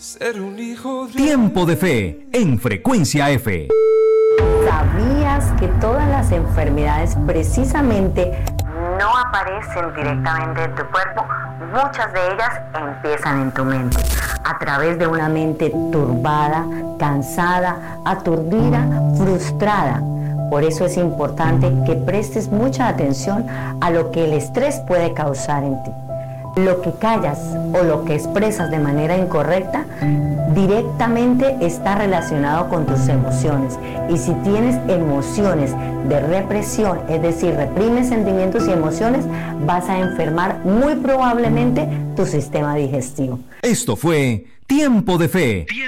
Ser un hijo de... Tiempo de Fe en Frecuencia F. ¿Sabías que todas las enfermedades precisamente no aparecen directamente en tu cuerpo? Muchas de ellas empiezan en tu mente, a través de una mente turbada, cansada, aturdida, frustrada. Por eso es importante que prestes mucha atención a lo que el estrés puede causar en ti. Lo que callas o lo que expresas de manera incorrecta directamente está relacionado con tus emociones. Y si tienes emociones de represión, es decir, reprimes sentimientos y emociones, vas a enfermar muy probablemente tu sistema digestivo. Esto fue Tiempo de Fe.